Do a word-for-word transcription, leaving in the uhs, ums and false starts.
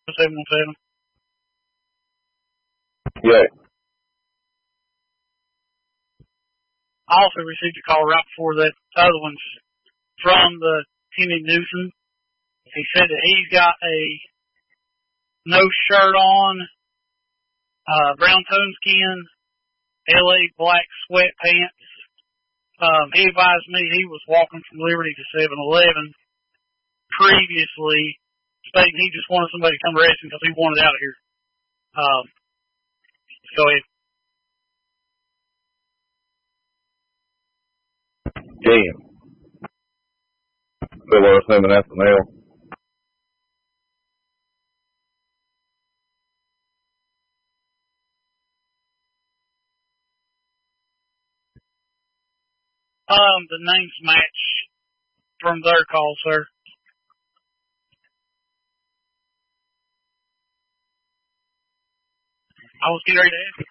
seven one seven. Yeah. I also received a call right before that other one's from the Timmy Newsom. He said that he's got a no shirt on, uh, brown tone skin, L A black sweatpants. Um, he advised me he was walking from Liberty to seven eleven previously, stating he just wanted somebody to come arrest him because he wanted out of here. Um, go ahead. Damn. Still are assuming that's the nail. Um, the names match from their call, sir. I was getting ready to ask you